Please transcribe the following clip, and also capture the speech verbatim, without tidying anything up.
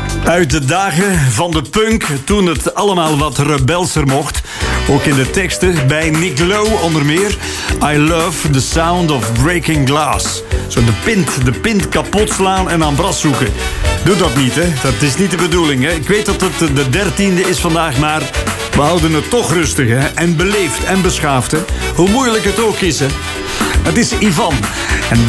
Uit de dagen van de punk, toen het allemaal wat rebelser mocht. Ook in de teksten, bij Nick Lowe onder meer. I love the sound of breaking glass. Zo de pint, de pint kapot slaan en aan bras zoeken. Doe dat niet, hè. Dat is niet de bedoeling, hè. Ik weet dat het de dertiende is vandaag, maar we houden het toch rustig, hè. En beleefd en beschaafd, hè. Hoe moeilijk het ook is, hè. Het is Ivan. En